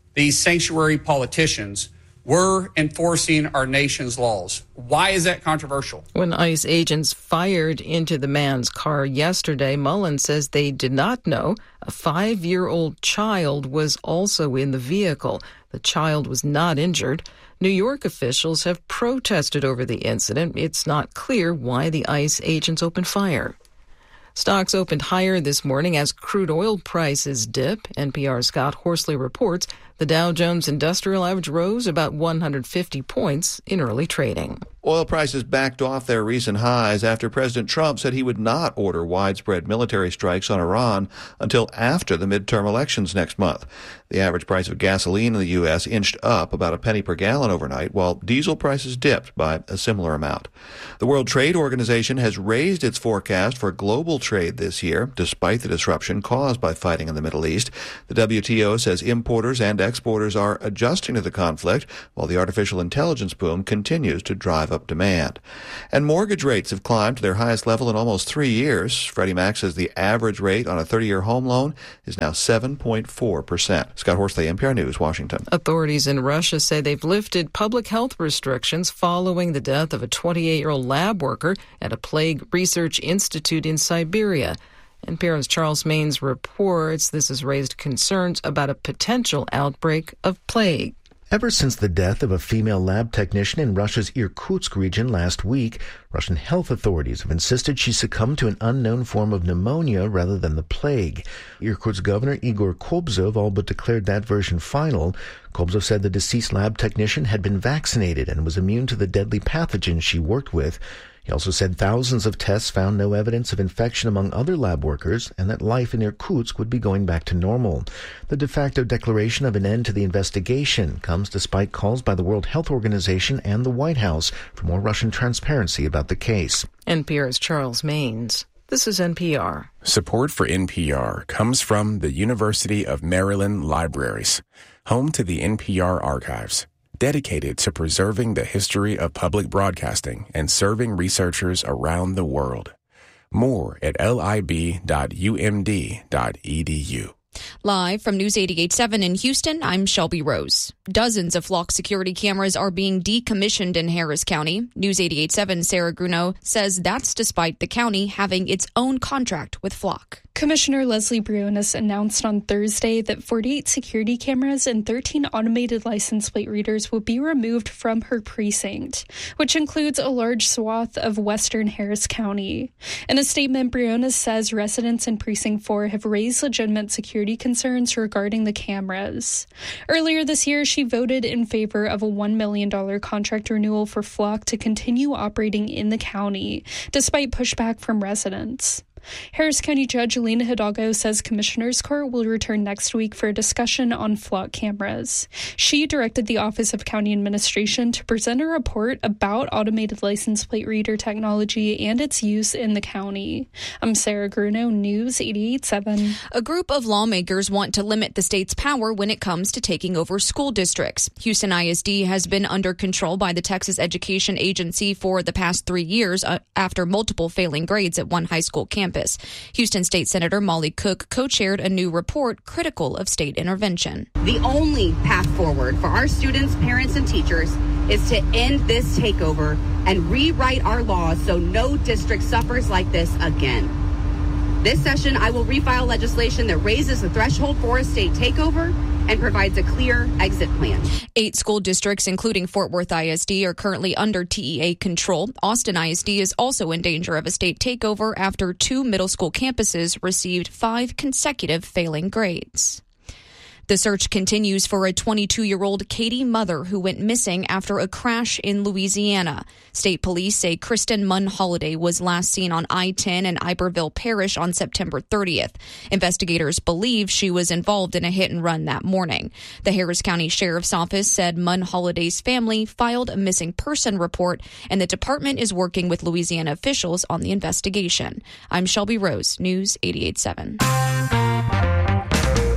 these sanctuary politicians were enforcing our nation's laws. Why is that controversial? When ICE agents fired into the man's car yesterday, Mullen says they did not know a five-year-old child was also in the vehicle. The child was not injured. New York officials have protested over the incident. It's not clear why the ICE agents opened fire. Stocks opened higher this morning as crude oil prices dip. N P R's Scott Horsley reports the Dow Jones Industrial Average rose about one hundred fifty points in early trading. Oil prices backed off their recent highs after President Trump said he would not order widespread military strikes on Iran until after the midterm elections next month. The average price of gasoline in the U S inched up about a penny per gallon overnight, while diesel prices dipped by a similar amount. The World Trade Organization has raised its forecast for global trade this year, despite the disruption caused by fighting in the Middle East. The W T O says importers and exporters are adjusting to the conflict, while the artificial intelligence boom continues to drive up demand. And mortgage rates have climbed to their highest level in almost three years. Freddie Mac says the average rate on a thirty-year home loan is now seven point four percent. Scott Horsley, N P R News, Washington. Authorities in Russia say they've lifted public health restrictions following the death of a twenty-eight-year-old lab worker at a plague research institute in Siberia. N P R's Charles Maines reports this has raised concerns about a potential outbreak of plague. Ever since the death of a female lab technician in Russia's Irkutsk region last week, Russian health authorities have insisted she succumbed to an unknown form of pneumonia rather than the plague. Irkutsk Governor Igor Kobzov all but declared that version final. Kobzov said the deceased lab technician had been vaccinated and was immune to the deadly pathogen she worked with. He also said thousands of tests found no evidence of infection among other lab workers and that life in Irkutsk would be going back to normal. The de facto declaration of an end to the investigation comes despite calls by the World Health Organization and the White House for more Russian transparency about the case. N P R's Charles Maines. This is N P R. Support for N P R comes from the University of Maryland Libraries, home to the N P R archives, dedicated to preserving the history of public broadcasting and serving researchers around the world. More at lib dot u m d dot e d u. Live from News eighty-eight point seven in Houston, I'm Shelby Rose. Dozens of Flock security cameras are being decommissioned in Harris County. News eighty-eight point seven Sarah Grunow says that's despite the county having its own contract with Flock. Commissioner Leslie Briones announced on Thursday that forty-eight security cameras and thirteen automated license plate readers will be removed from her precinct, which includes a large swath of western Harris County. In a statement, Briones says residents in Precinct four have raised legitimate security concerns regarding the cameras. Earlier this year, she voted in favor of a one million dollars contract renewal for Flock to continue operating in the county, despite pushback from residents. Harris County Judge Alina Hidalgo says Commissioner's Court will return next week for a discussion on Flock cameras. She directed the Office of County Administration to present a report about automated license plate reader technology and its use in the county. I'm Sarah Grunow, News eighty-eight point seven. A group of lawmakers want to limit the state's power when it comes to taking over school districts. Houston I S D has been under control by the Texas Education Agency for the past three years uh, after multiple failing grades at one high school campus. Houston State Senator Molly Cook co-chaired a new report critical of state intervention. The only path forward for our students, parents, and teachers is to end this takeover and rewrite our laws so no district suffers like this again. This session, I will refile legislation that raises the threshold for a state takeover and provides a clear exit plan. Eight school districts, including Fort Worth I S D, are currently under T E A control. Austin I S D is also in danger of a state takeover after two middle school campuses received five consecutive failing grades. The search continues for a twenty-two-year-old Katie Mother who went missing after a crash in Louisiana. State police say Kristen Munn Holiday was last seen on I ten in Iberville Parish on September thirtieth. Investigators believe she was involved in a hit and run that morning. The Harris County Sheriff's Office said Munn Holiday's family filed a missing person report, and the department is working with Louisiana officials on the investigation. I'm Shelby Rose, News eighty-eight point seven.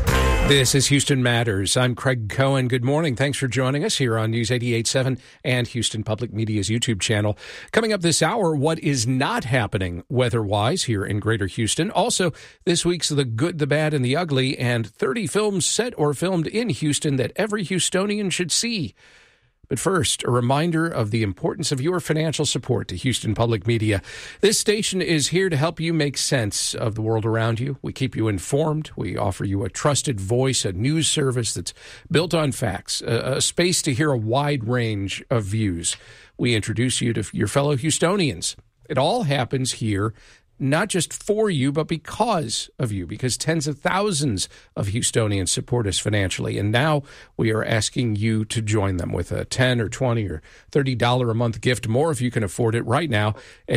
This is Houston Matters. I'm Craig Cohen. Good morning. Thanks for joining us here on News eighty-eight point seven and Houston Public Media's YouTube channel. Coming up this hour, what is not happening weather-wise here in Greater Houston. Also, this week's The Good, the Bad, and the Ugly, and thirty films set or filmed in Houston that every Houstonian should see. But first, a reminder of the importance of your financial support to Houston Public Media. This station is here to help you make sense of the world around you. We keep you informed. We offer you a trusted voice, a news service that's built on facts, a, a space to hear a wide range of views. We introduce you to your fellow Houstonians. It all happens here, not just for you, but because of you, because tens of thousands of Houstonians support us financially. And now we are asking you to join them with a ten or twenty or thirty dollars a month gift, more if you can afford it right now, at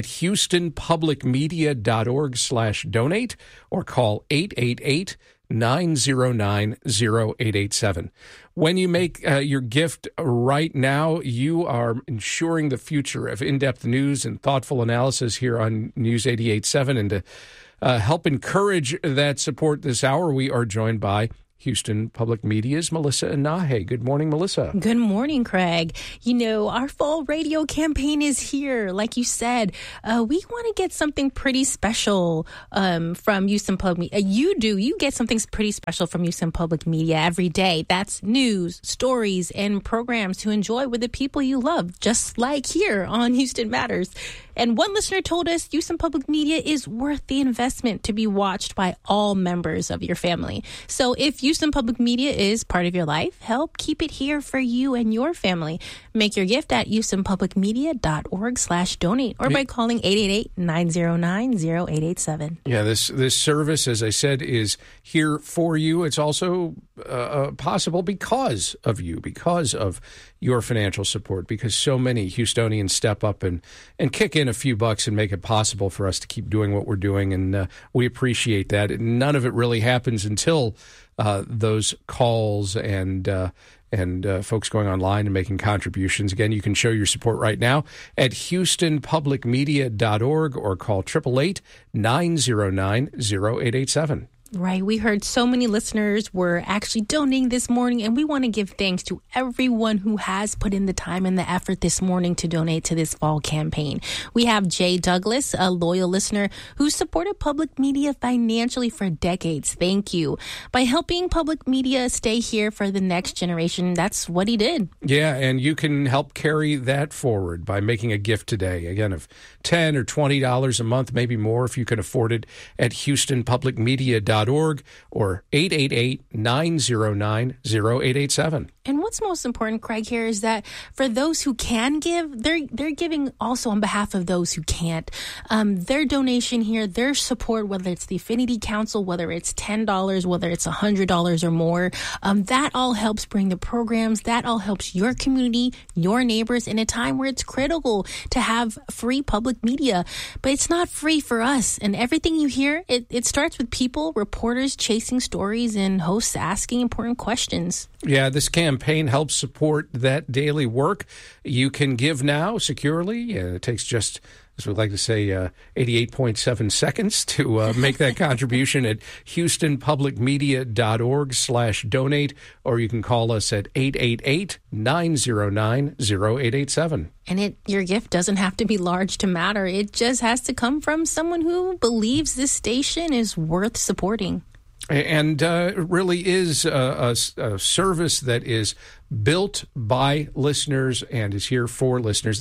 houstonpublicmedia.org slash donate or call eight eight eight, nine zero nine, zero eight eight seven. When you make uh, your gift right now, you are ensuring the future of in-depth news and thoughtful analysis here on News eighty-eight point seven. And to uh, help encourage that support this hour, we are joined by Houston Public Media's Melissa Inahe. Good morning, Melissa. Good morning, Craig. You know, our fall radio campaign is here. Like you said, uh, we want to get something pretty special um, from Houston Public Media. Uh, you do. You get something pretty special from Houston Public Media every day. That's news, stories, and programs to enjoy with the people you love, just like here on Houston Matters. And one listener told us Houston Public Media is worth the investment to be watched by all members of your family. So if Houston Public Media is part of your life, help keep it here for you and your family. Make your gift at houstonpublicmedia.org slash donate or by calling eight eight eight, nine zero nine, zero eight eight seven. Yeah, this, this service, as I said, is here for you. It's also uh, possible because of you, because of your financial support, because so many Houstonians step up and, and kick in a few bucks and make it possible for us to keep doing what we're doing, and uh, we appreciate that. None of it really happens until uh, those calls and uh, and uh, folks going online and making contributions. Again, you can show your support right now at houston public media dot org or call eight eight eight, nine zero nine, zero eight eight seven. Right. We heard so many listeners were actually donating this morning, and we want to give thanks to everyone who has put in the time and the effort this morning to donate to this fall campaign. We have Jay Douglas, a loyal listener who supported public media financially for decades. Thank you. By helping public media stay here for the next generation, that's what he did. Yeah, and you can help carry that forward by making a gift today. Again, of ten dollars or twenty dollars a month, maybe more if you can afford it, at houston public media dot org or eight eight eight, nine zero nine, zero eight eight seven. And what's most important, Craig, here is that for those who can give, they're they're giving also on behalf of those who can't. Um, their donation here, their support, whether it's the Affinity Council, whether it's ten dollars, whether it's one hundred dollars or more, um, that all helps bring the programs. That all helps your community, your neighbors in a time where it's critical to have free public media. But it's not free for us. And everything you hear, it, it starts with people, reporters chasing stories, and hosts asking important questions. Yeah, this campaign helps support that daily work. You can give now securely. Uh, it takes just, as we like to say, uh, eighty-eight point seven seconds to uh, make that contribution at houston public media dot org slash donate, or you can call us at eight eight eight, nine zero nine, zero eight eight seven. And it your gift doesn't have to be large to matter. It just has to come from someone who believes this station is worth supporting. And uh, it really is a, a, a service that is built by listeners and is here for listeners.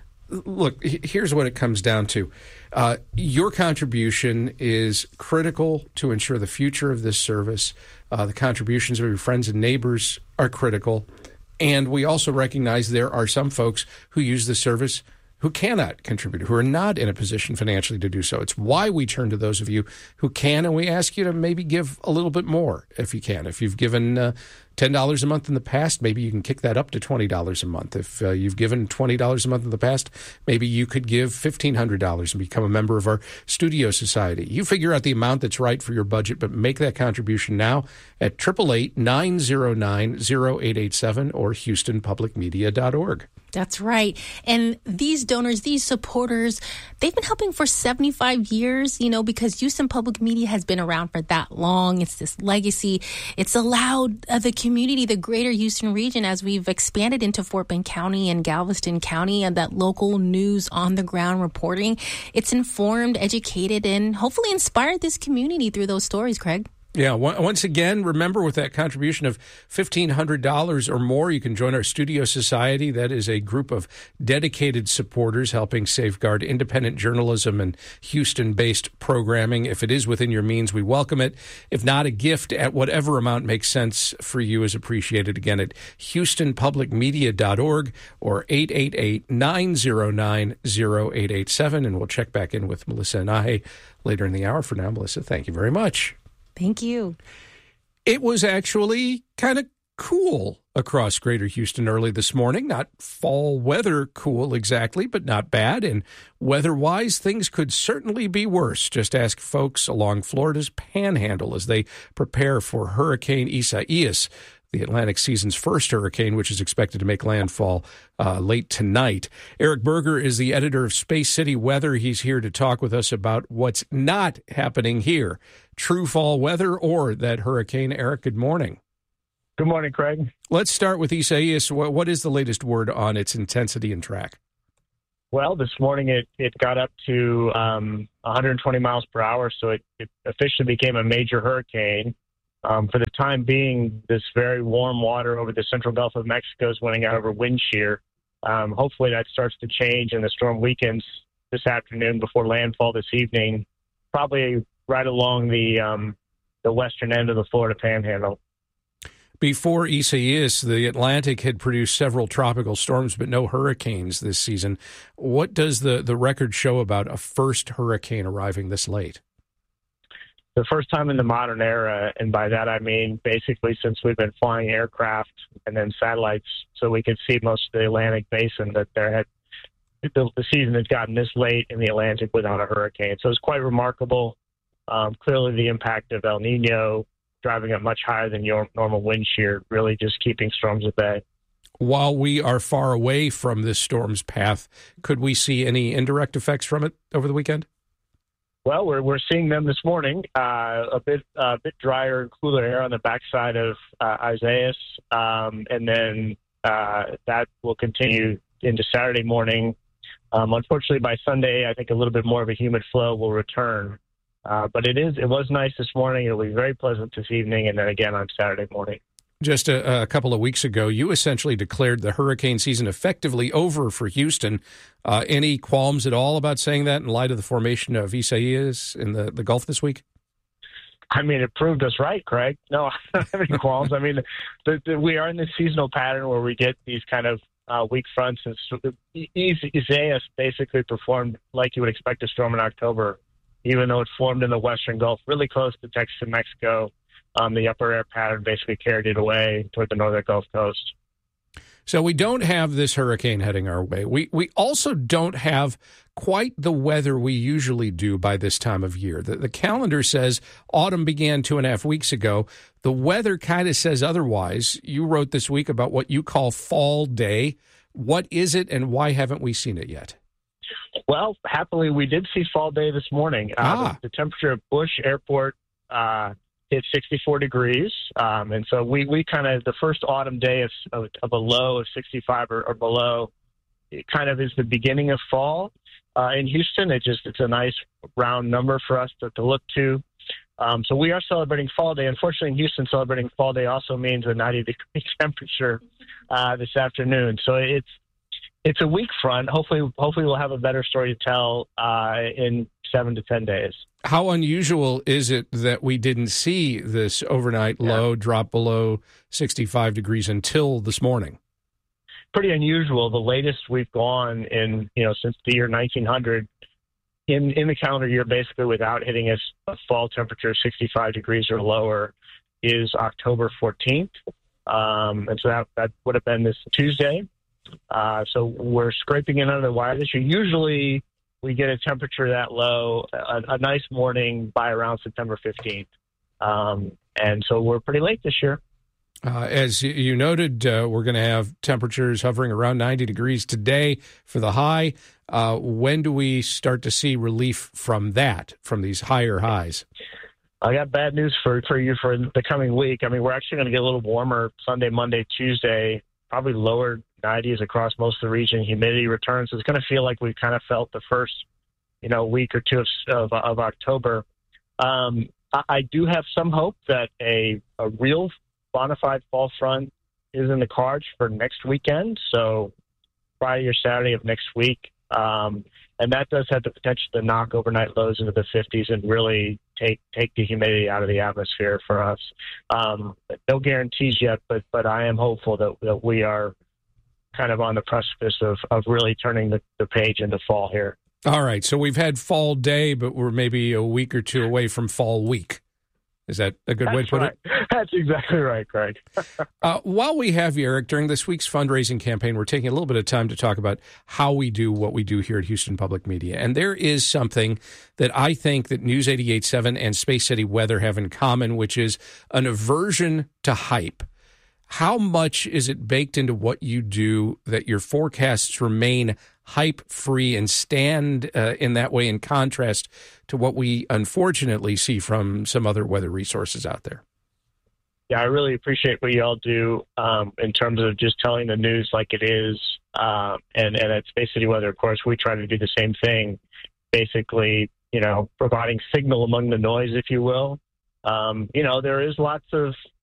Look, here's what it comes down to. Uh, your contribution is critical to ensure the future of this service. Uh, the contributions of your friends and neighbors are critical. And we also recognize there are some folks who use the service who cannot contribute, who are not in a position financially to do so. It's why we turn to those of you who can, and we ask you to maybe give a little bit more if you can. If you've given uh, ten dollars a month in the past, maybe you can kick that up to twenty dollars a month. If uh, you've given twenty dollars a month in the past, maybe you could give fifteen hundred dollars and become a member of our Studio Society. You figure out the amount that's right for your budget, but make that contribution now at eight eight eight, nine zero nine, zero eight eight seven or houston public media dot org. That's right. And these donors, these supporters, they've been helping for seventy-five years, you know, because Houston Public Media has been around for that long. It's this legacy. It's allowed uh, the community, the greater Houston region, as we've expanded into Fort Bend County and Galveston County, and that local news on the ground reporting. It's informed, educated, and hopefully inspired this community through those stories, Craig. Yeah, once again, remember, with that contribution of fifteen hundred dollars or more, you can join our Studio Society. That is a group of dedicated supporters helping safeguard independent journalism and Houston-based programming. If it is within your means, we welcome it. If not, a gift at whatever amount makes sense for you is appreciated. Again, at houston public media dot org or eight eight eight, nine zero nine, zero eight eight seven. And we'll check back in with Melissa Nahe later in the hour. For now, Melissa, thank you very much. Thank you. It was actually kind of cool across Greater Houston early this morning. Not fall weather cool exactly, but not bad. And weather-wise, things could certainly be worse. Just ask folks along Florida's Panhandle as they prepare for Hurricane Isaias, the Atlantic season's first hurricane, which is expected to make landfall uh, late tonight. Eric Berger is the editor of Space City Weather. He's here to talk with us about what's not happening here. True fall weather or that hurricane. Eric, good morning. Good morning, Craig. Let's start with Isaias. What is the latest word on its intensity and track? Well, this morning it, it got up to um, one hundred twenty miles per hour, so it, it officially became a major hurricane. Um, for the time being, this very warm water over the central Gulf of Mexico is winning out over wind shear. Um, hopefully that starts to change and the storm weakens this afternoon before landfall this evening, probably right along the um, the western end of the Florida Panhandle. Before Isaias, the Atlantic had produced several tropical storms, but no hurricanes this season. What does the, the record show about a first hurricane arriving this late? The first time in the modern era, and by that I mean basically since we've been flying aircraft and then satellites so we could see most of the Atlantic basin, that there had the, the season had gotten this late in the Atlantic without a hurricane. So it's quite remarkable. Um, clearly the impact of El Nino driving up much higher than your normal wind shear, really just keeping storms at bay. While we are far away from this storm's path, could we see any indirect effects from it over the weekend? Well, we're we're seeing them this morning. Uh, a bit a uh, bit drier and cooler air on the backside of uh, Isaias, um, and then uh, that will continue into Saturday morning. Um, unfortunately, by Sunday, I think a little bit more of a humid flow will return. Uh, but it is it was nice this morning. It'll be very pleasant this evening, and then again on Saturday morning. Just a, a couple of weeks ago, you essentially declared the hurricane season effectively over for Houston. Uh, any qualms at all about saying that in light of the formation of Isaias in the, the Gulf this week? I mean, it proved us right, Craig. No, I don't have any qualms. I mean, the, the, we are in this seasonal pattern where we get these kind of uh, weak fronts. And so, Isaias basically performed like you would expect a storm in October, even though it formed in the western Gulf, really close to Texas and Mexico. Um, the upper air pattern basically carried it away toward the northern Gulf Coast. So we don't have this hurricane heading our way. We we also don't have quite the weather we usually do by this time of year. The, the calendar says autumn began two and a half weeks ago. The weather kind of says otherwise. You wrote this week about what you call fall day. What is it, and why haven't we seen it yet? Well, happily, we did see fall day this morning. Uh, ah. the, the temperature at Bush Airport uh, hit sixty-four degrees. Um, and so we, we kind of, the first autumn day of, of, of a low of sixty-five or, or below, it kind of is the beginning of fall. Uh, in Houston, it just, it's a nice round number for us to, to look to. Um, so we are celebrating fall day. Unfortunately, in Houston, celebrating fall day also means a ninety degree temperature uh, this afternoon. So it's, it's a weak front. Hopefully, hopefully we'll have a better story to tell uh, in seven to ten days. How unusual is it that we didn't see this overnight yeah. low drop below sixty-five degrees until this morning? Pretty unusual. The latest we've gone in, you know, since the year nineteen hundred in, in the calendar year, basically without hitting a, a fall temperature of sixty-five degrees or lower, is October fourteenth. Um, and so that, that would have been this Tuesday. Uh, so we're scraping in under the wire this year. Usually we get a temperature that low, a, a nice morning by around September fifteenth. Um, and so we're pretty late this year. Uh, as you noted, uh, we're going to have temperatures hovering around ninety degrees today for the high. Uh, when do we start to see relief from that, from these higher highs? I got bad news for, for you for the coming week. I mean, we're actually going to get a little warmer Sunday, Monday, Tuesday, probably lower nineties across most of the region. Humidity returns. It's going to feel like we've kind of felt the first, you know, week or two of, of, of October. Um, I, I do have some hope that a, a real bona fide fall front is in the cards for next weekend. So Friday or Saturday of next week. Um, and that does have the potential to knock overnight lows into the fifties and really take take the humidity out of the atmosphere for us. Um, no guarantees yet, but but I am hopeful that, that we are kind of on the precipice of, of really turning the, the page into fall here. All right, so we've had fall day, but we're maybe a week or two away from fall week. Is that a good That's way to put right. it? That's exactly right, Craig. uh, while we have you, Eric, during this week's fundraising campaign, we're taking a little bit of time to talk about how we do what we do here at Houston Public Media. And there is something that I think that News eighty-eight point seven and Space City Weather have in common, which is an aversion to hype. How much is it baked into what you do that your forecasts remain hype-free and stand uh, in that way in contrast to what we unfortunately see from some other weather resources out there? Yeah, I really appreciate what you all do um, in terms of just telling the news like it is. Um, and, and at Space City Weather, of course, we try to do the same thing, basically, you know, providing signal among the noise, if you will. Um, you know, there is lots of